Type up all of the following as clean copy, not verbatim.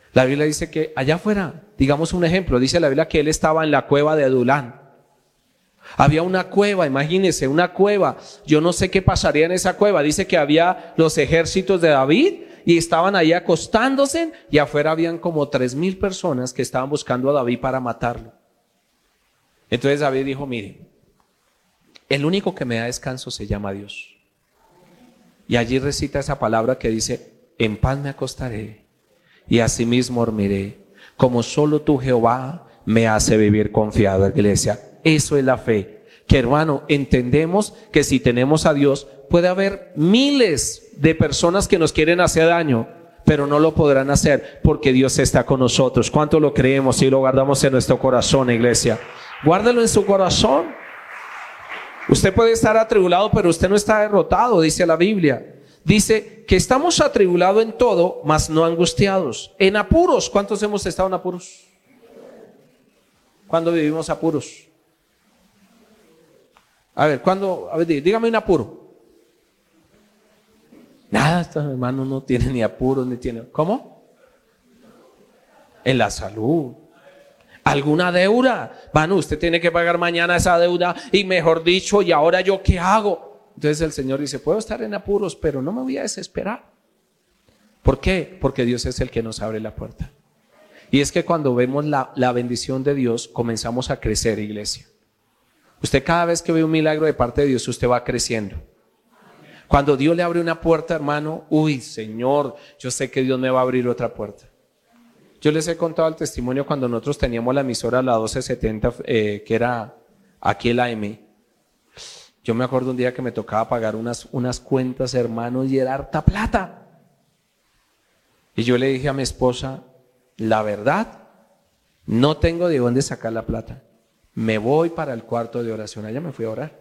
La Biblia dice que allá afuera, digamos un ejemplo, dice la Biblia que él estaba en la cueva de Adulán. Había una cueva, imagínense, una cueva. Yo no sé qué pasaría en esa cueva. Dice que había los ejércitos de David y estaban ahí acostándose, y afuera habían como 3,000 personas que estaban buscando a David para matarlo. Entonces David dijo: mire, el único que me da descanso se llama Dios. Y allí recita esa palabra que dice: en paz me acostaré y asimismo dormiré, como solo tú, Jehová, me hace vivir confiado. Iglesia, eso es la fe, que hermano, entendemos que si tenemos a Dios, puede haber miles de personas que nos quieren hacer daño, pero no lo podrán hacer porque Dios está con nosotros. ¿Cuánto lo creemos y lo guardamos en nuestro corazón, iglesia? Guárdalo en su corazón. Usted puede estar atribulado, pero usted no está derrotado, dice la Biblia. Dice que estamos atribulados en todo, mas no angustiados. En apuros, ¿cuántos hemos estado en apuros? ¿Cuándo vivimos apuros? A ver, ¿cuándo? A ver, dígame un apuro. Nada, estos hermanos no tienen ni apuros, ni tienen. ¿Cómo? En la salud. ¿Alguna deuda? Bueno, usted tiene que pagar mañana esa deuda y mejor dicho, ¿y ahora yo qué hago? Entonces el Señor dice: puedo estar en apuros, pero no me voy a desesperar. ¿Por qué? Porque Dios es el que nos abre la puerta. Y es que cuando vemos la bendición de Dios, comenzamos a crecer, iglesia. Usted cada vez que ve un milagro de parte de Dios, usted va creciendo. Cuando Dios le abre una puerta, hermano, uy, Señor, yo sé que Dios me va a abrir otra puerta. Yo les he contado el testimonio cuando nosotros teníamos la emisora, la 1270, que era aquí el AM. Yo me acuerdo un día que me tocaba pagar unas cuentas, hermanos, y era harta plata. Y yo le dije a mi esposa: la verdad, no tengo de dónde sacar la plata. Me voy para el cuarto de oración. Allá me fui a orar.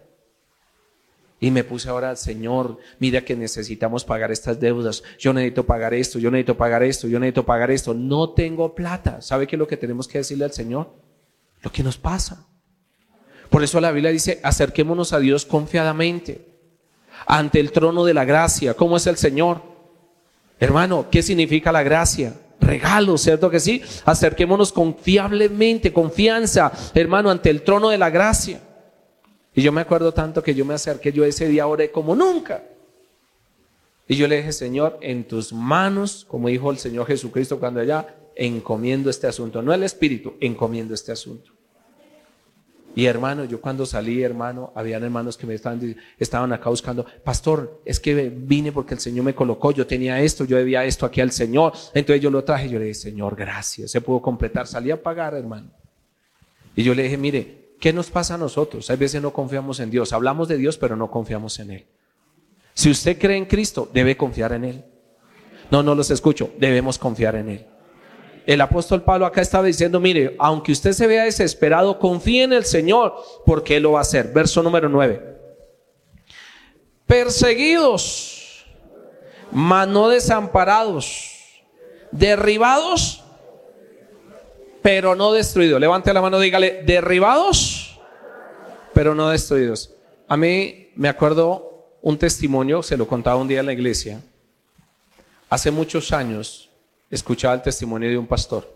Y me puse a orar: Señor, mira que necesitamos pagar estas deudas. Yo necesito pagar esto, yo necesito pagar esto, yo necesito pagar esto. No tengo plata. ¿Sabe qué es lo que tenemos que decirle al Señor? Lo que nos pasa. Por eso la Biblia dice: acerquémonos a Dios confiadamente, ante el trono de la gracia. ¿Cómo es el Señor? Hermano, ¿qué significa la gracia? Regalo, ¿cierto que sí? Acerquémonos confiablemente, confianza, hermano, ante el trono de la gracia. Y yo me acuerdo tanto que yo me acerqué, yo ese día oré como nunca. Y yo le dije: Señor, en tus manos, como dijo el Señor Jesucristo cuando allá, encomiendo este asunto. No el espíritu, encomiendo este asunto. Y hermano, yo cuando salí, hermano, habían hermanos que me estaban acá buscando: pastor, es que vine porque el Señor me colocó, yo tenía esto, yo debía esto aquí al Señor. Entonces yo lo traje, yo le dije: Señor, gracias, se pudo completar. Salí a pagar, hermano. Y yo le dije: mire, ¿qué nos pasa a nosotros? A veces no confiamos en Dios, hablamos de Dios, pero no confiamos en Él. Si usted cree en Cristo, debe confiar en Él. No los escucho, debemos confiar en Él. El apóstol Pablo acá estaba diciendo: mire, aunque usted se vea desesperado, confíe en el Señor, porque Él lo va a hacer. Verso número 9. Perseguidos, mas no desamparados, derribados, pero no destruidos. Levante la mano, dígale: derribados, pero no destruidos. A mí me acuerdo un testimonio, se lo contaba un día en la iglesia. Hace muchos años escuchaba el testimonio de un pastor.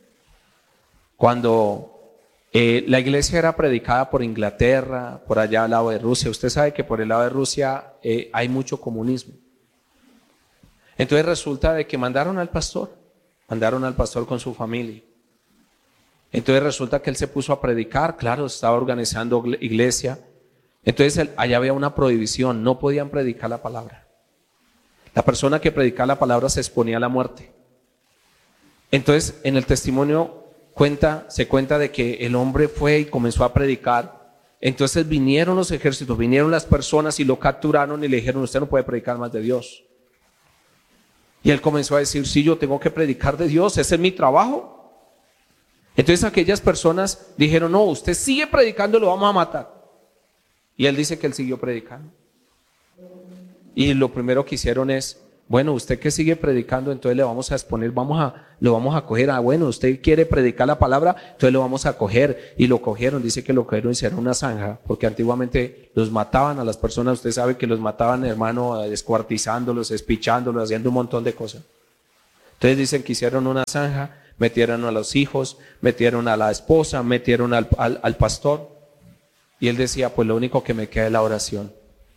Cuando la iglesia era predicada por Inglaterra, por allá al lado de Rusia. Usted sabe que por el lado de Rusia hay mucho comunismo. Entonces resulta de que mandaron al pastor con su familia. Entonces resulta que él se puso a predicar, claro, estaba organizando iglesia. Entonces allá había una prohibición, no podían predicar la palabra. La persona que predicaba la palabra se exponía a la muerte. Entonces en el testimonio se cuenta de que el hombre fue y comenzó a predicar. Entonces vinieron los ejércitos, vinieron las personas y lo capturaron y le dijeron: usted no puede predicar más de Dios. Y él comenzó a decir: sí, yo tengo que predicar de Dios, ese es mi trabajo. Entonces aquellas personas dijeron: no, usted sigue predicando, lo vamos a matar. Y él dice que él siguió predicando. Y lo primero que hicieron es: bueno, usted que sigue predicando, entonces le vamos a exponer, lo vamos a coger. Bueno, usted quiere predicar la palabra, entonces lo vamos a coger. Y lo cogieron, dice que lo cogieron y hicieron una zanja, porque antiguamente los mataban a las personas. Usted sabe que los mataban, hermano, descuartizándolos, espichándolos, haciendo un montón de cosas. Entonces dicen que hicieron una zanja, metieron a los hijos, metieron a la esposa, metieron al pastor. Y él decía, pues lo único que me queda es la oración.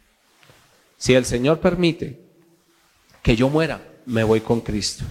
Si el Señor permite que yo muera, me voy con Cristo.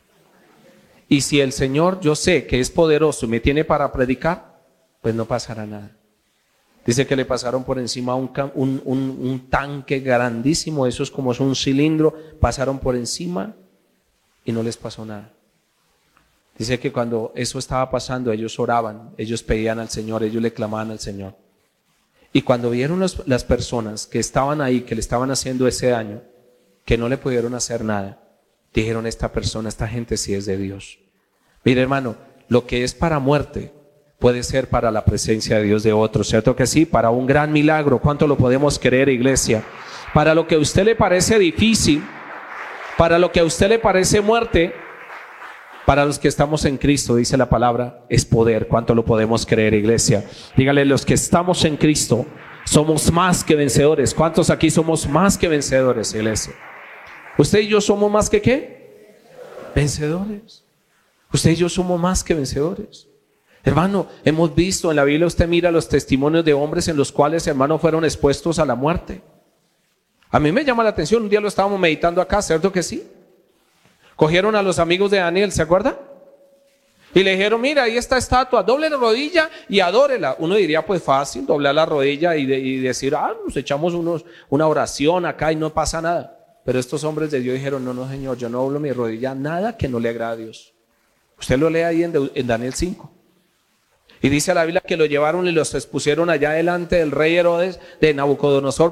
Y si el Señor, yo sé que es poderoso y me tiene para predicar, pues no pasará nada. Dice que le pasaron por encima un tanque grandísimo, eso es como es un cilindro, pasaron por encima y no les pasó nada. Dice que cuando eso estaba pasando, ellos oraban, ellos pedían al Señor, ellos le clamaban al Señor. Y cuando vieron las personas que estaban ahí, que le estaban haciendo ese daño, que no le pudieron hacer nada, dijeron, esta gente sí es de Dios. Mire, hermano, lo que es para muerte puede ser para la presencia de Dios de otros, ¿cierto que sí? Para un gran milagro. ¿Cuánto lo podemos creer, iglesia? Para lo que a usted le parece difícil, para lo que a usted le parece muerte, para los que estamos en Cristo, dice la palabra, es poder. ¿Cuánto lo podemos creer, iglesia? Dígale, los que estamos en Cristo somos más que vencedores. ¿Cuántos aquí somos más que vencedores, iglesia? ¿Usted y yo somos más que qué? Vencedores. Usted y yo somos más que vencedores. Hermano, hemos visto en la Biblia, usted mira los testimonios de hombres en los cuales, hermano, fueron expuestos a la muerte. A mí me llama la atención, un día lo estábamos meditando acá, ¿cierto que sí? Cogieron a los amigos de Daniel, ¿se acuerda? Y le dijeron, mira, ahí está estatua, doble la rodilla y adórela. Uno diría, pues fácil, doblar la rodilla y decir, nos echamos una oración acá y no pasa nada. Pero estos hombres de Dios dijeron, no, Señor, yo no doblo mi rodilla, nada que no le agrade a Dios. Usted lo lee ahí en Daniel 5. Y dice la Biblia que lo llevaron y los expusieron allá delante del rey Herodes, de Nabucodonosor,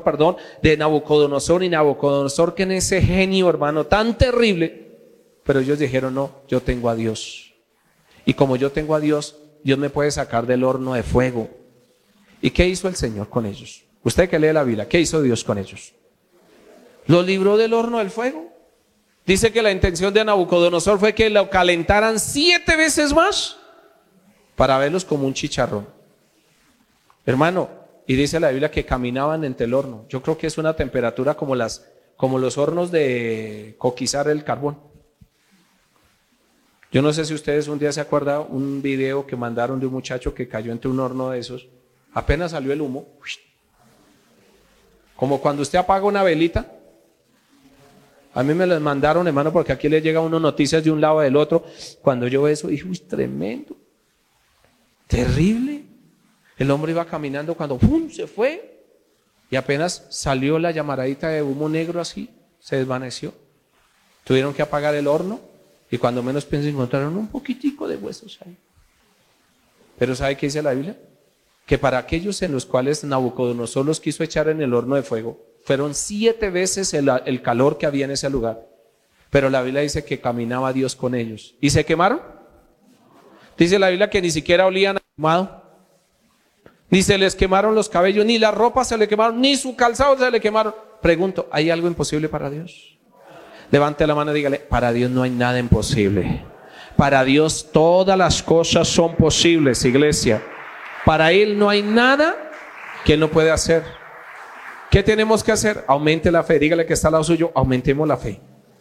y Nabucodonosor, que en ese genio, hermano, tan terrible. Pero ellos dijeron, no, yo tengo a Dios. Y como yo tengo a Dios, Dios me puede sacar del horno de fuego. ¿Y qué hizo el Señor con ellos? Usted que lee la Biblia, ¿qué hizo Dios con ellos? Los libró del horno del fuego. Dice que la intención de Nabucodonosor fue que lo calentaran 7 veces más para verlos como un chicharrón. Hermano, y dice la Biblia que caminaban entre el horno. Yo creo que es una temperatura como los hornos de coquizar el carbón. Yo no sé si ustedes un día se acuerdan un video que mandaron de un muchacho que cayó entre un horno de esos. Apenas salió el humo, como cuando usted apaga una velita. A mí me las mandaron, hermano, porque aquí le llega a uno noticias de un lado del otro. Cuando yo veo eso, dije, uy, tremendo, terrible. El hombre iba caminando cuando ¡pum!, se fue. Y apenas salió la llamaradita de humo negro así, se desvaneció. Tuvieron que apagar el horno y cuando menos pensé encontraron un poquitico de huesos ahí. Pero ¿sabe qué dice la Biblia? Que para aquellos en los cuales Nabucodonosor los quiso echar en el horno de fuego, fueron 7 veces el calor que había en ese lugar. Pero la Biblia dice que caminaba Dios con ellos. ¿Y se quemaron? Dice la Biblia que ni siquiera olían a quemado. Ni se les quemaron los cabellos, ni la ropa se le quemaron, ni su calzado se le quemaron. Pregunto, ¿hay algo imposible para Dios? Levante la mano y dígale, para Dios no hay nada imposible. Para Dios todas las cosas son posibles, iglesia. Para Él no hay nada que Él no puede hacer. ¿Qué tenemos que hacer? Aumente la fe. Dígale que está al lado suyo, aumentemos la fe.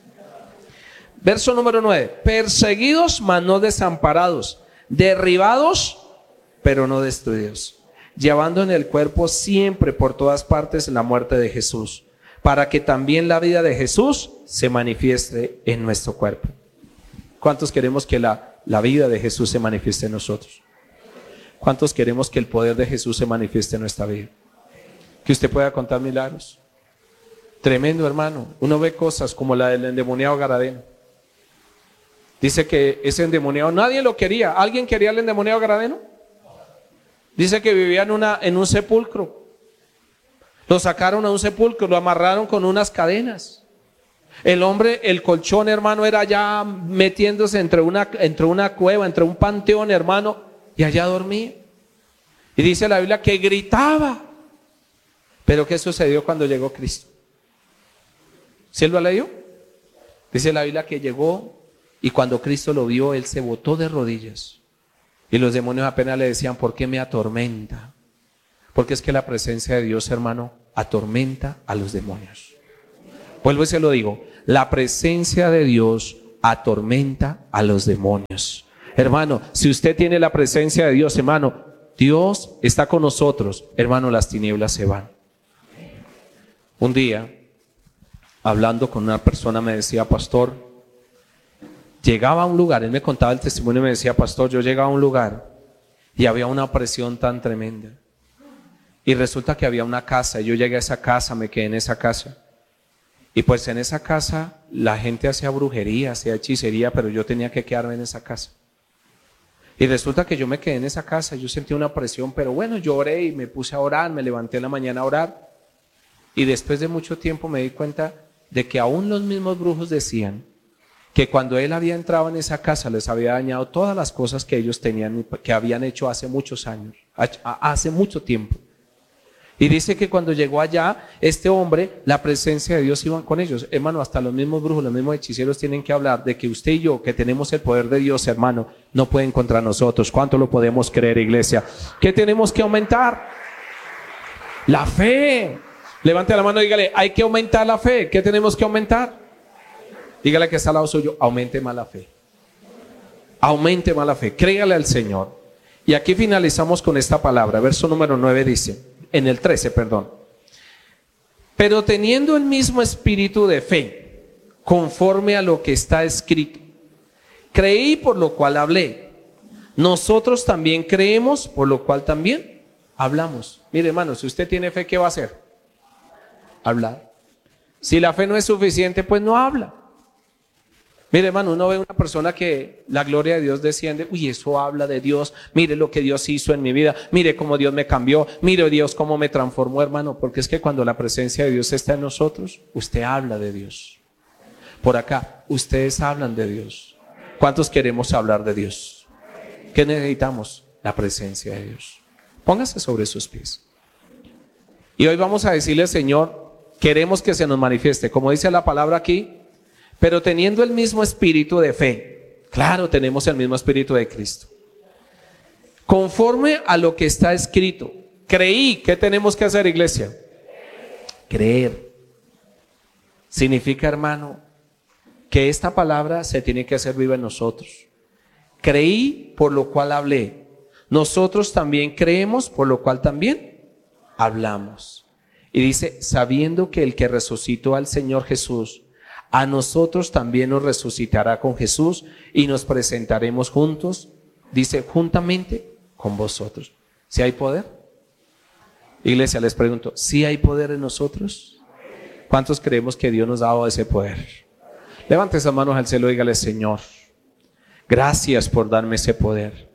Verso número 9. Perseguidos, mas no desamparados. Derribados, pero no destruidos. Llevando en el cuerpo siempre por todas partes la muerte de Jesús, para que también la vida de Jesús se manifieste en nuestro cuerpo. ¿Cuántos queremos que la vida de Jesús se manifieste en nosotros? ¿Cuántos queremos que el poder de Jesús se manifieste en nuestra vida? Que usted pueda contar milagros. Tremendo, hermano. Uno ve cosas como la del endemoniado Gadareno. Dice que ese endemoniado nadie lo quería. ¿Alguien quería al endemoniado Gadareno? Dice que vivía en un sepulcro. Lo sacaron a un sepulcro, lo amarraron con unas cadenas. El hombre, el colchón, hermano, era ya metiéndose entre una cueva, entre un panteón, hermano, y allá dormía. Y dice la Biblia que gritaba. Pero ¿qué sucedió cuando llegó Cristo? ¿Sí lo ha leído? Dice la Biblia que llegó y cuando Cristo lo vio, Él se botó de rodillas. Y los demonios apenas le decían, ¿por qué me atormenta? Porque es que la presencia de Dios, hermano, atormenta a los demonios. Vuelvo y se lo digo, la presencia de Dios atormenta a los demonios. Hermano, si usted tiene la presencia de Dios, hermano, Dios está con nosotros, hermano, las tinieblas se van. Un día, hablando con una persona, me decía: pastor, llegaba a un lugar, él me contaba el testimonio y me decía: pastor, yo llegaba a un lugar y había una opresión tan tremenda. Y resulta que había una casa, y yo llegué a esa casa, me quedé en esa casa. Y pues en esa casa la gente hacía brujería, hacía hechicería, pero yo tenía que quedarme en esa casa. Y resulta que yo me quedé en esa casa, yo sentí una presión, pero bueno, yo oré y me puse a orar, me levanté en la mañana a orar. Y después de mucho tiempo me di cuenta de que aún los mismos brujos decían que cuando él había entrado en esa casa les había dañado todas las cosas que ellos tenían, que habían hecho hace muchos años, hace mucho tiempo. Y dice que cuando llegó allá, este hombre, la presencia de Dios iba con ellos. Hermano, hasta los mismos brujos, los mismos hechiceros tienen que hablar de que usted y yo, que tenemos el poder de Dios, hermano, no pueden contra nosotros. ¿Cuánto lo podemos creer, iglesia? ¿Qué tenemos que aumentar? La fe. Levante la mano y dígale: hay que aumentar la fe. ¿Qué tenemos que aumentar? Dígale que está al lado suyo: aumente más la fe. Aumente más la fe. Créale al Señor. Y aquí finalizamos con esta palabra. Verso número 9 dice, en el 13, perdón. Pero teniendo el mismo espíritu de fe, conforme a lo que está escrito, creí, por lo cual hablé. Nosotros también creemos, por lo cual también hablamos. Mire, hermano, si usted tiene fe, ¿qué va a hacer? Hablar. Si la fe no es suficiente, pues no habla. Mire, hermano, uno ve una persona que la gloria de Dios desciende. Uy, eso habla de Dios. Mire lo que Dios hizo en mi vida. Mire cómo Dios me cambió. Mire Dios cómo me transformó, hermano. Porque es que cuando la presencia de Dios está en nosotros, usted habla de Dios. Por acá, ustedes hablan de Dios. ¿Cuántos queremos hablar de Dios? ¿Qué necesitamos? La presencia de Dios. Póngase sobre sus pies. Y hoy vamos a decirle: Señor, queremos que se nos manifieste, como dice la palabra aquí, pero teniendo el mismo espíritu de fe. Claro, tenemos el mismo espíritu de Cristo. Conforme a lo que está escrito. Creí. ¿Qué tenemos que hacer, iglesia? Creer. Significa, hermano, que esta palabra se tiene que hacer viva en nosotros. Creí, por lo cual hablé. Nosotros también creemos, por lo cual también hablamos. Y dice: sabiendo que el que resucitó al Señor Jesús, a nosotros también nos resucitará con Jesús y nos presentaremos juntos, dice, juntamente con vosotros. ¿Sí hay poder? Iglesia, les pregunto, ¿sí hay poder en nosotros? ¿Cuántos creemos que Dios nos ha dado ese poder? Levante esas manos al cielo y dígale: Señor, gracias por darme ese poder.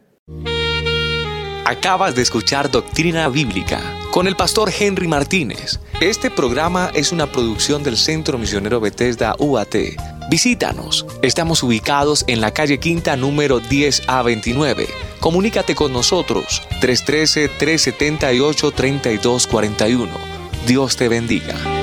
Acabas de escuchar Doctrina Bíblica con el pastor Henry Martínez. Este programa es una producción del Centro Misionero Bethesda UAT. Visítanos. Estamos ubicados en la calle Quinta número 10A29. Comunícate con nosotros 313-378-3241. Dios te bendiga.